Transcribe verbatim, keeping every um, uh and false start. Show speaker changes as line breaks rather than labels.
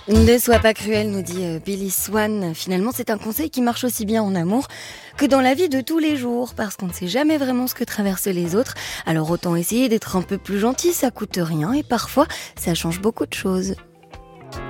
Ne sois pas cruel, nous dit euh, Billy Swan. Finalement, c'est un conseil qui marche aussi bien en amour que dans la vie de tous les jours, parce qu'on ne sait jamais vraiment ce que traversent les autres. Alors autant essayer d'être un peu plus gentil, ça coûte rien et parfois ça change beaucoup de choses.